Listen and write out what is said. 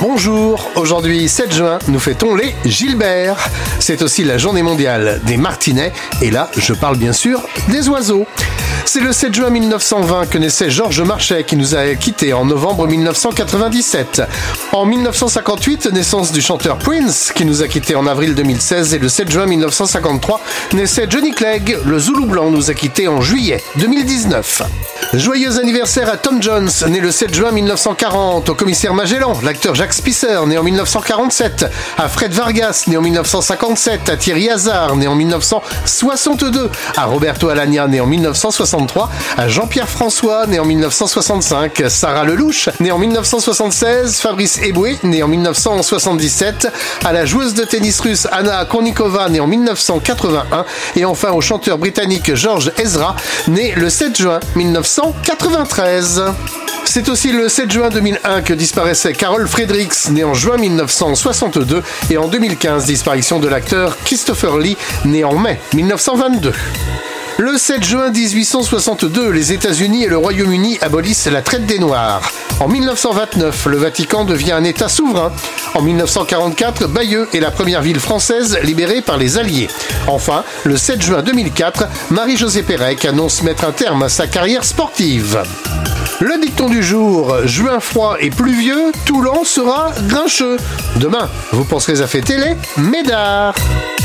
Bonjour, aujourd'hui 7 juin, nous fêtons les Gilbert. C'est aussi la journée mondiale des martinets, et là, je parle bien sûr des oiseaux. C'est le 7 juin 1920 que naissait Georges Marchais, qui nous a quittés en novembre 1997. En 1958, naissance du chanteur Prince, qui nous a quittés en avril 2016, et le 7 juin 1953, naissait Johnny Clegg, le Zoulou Blanc nous a quittés en juillet 2019. Joyeux anniversaire à Tom Jones, né le 7 juin 1940, au commissaire Magellan, l'acteur Jacques Spicer, né en 1947, à Fred Vargas, né en 1957, à Thierry Hazard, né en 1962, à Roberto Alagna, né en 1963, à Jean-Pierre François, né en 1965, Sarah Lelouch, né en 1976, Fabrice Eboué, né en 1977, à la joueuse de tennis russe Anna Kournikova, née en 1981, et enfin au chanteur britannique George Ezra, né le 7 juin 1993. C'est aussi le 7 juin 2001 que disparaissait Carol Fredericks, né en juin 1962, et en 2015, disparition de l'acteur Christopher Lee, né en mai 1922. Le 7 juin 1862, les États-Unis et le Royaume-Uni abolissent la traite des Noirs. En 1929, le Vatican devient un État souverain. En 1944, Bayeux est la première ville française libérée par les Alliés. Enfin, le 7 juin 2004, Marie-Josée Pérec annonce mettre un terme à sa carrière sportive. Le dicton du jour, juin froid et pluvieux, tout l'an sera grincheux. Demain, vous penserez à fêter les médards.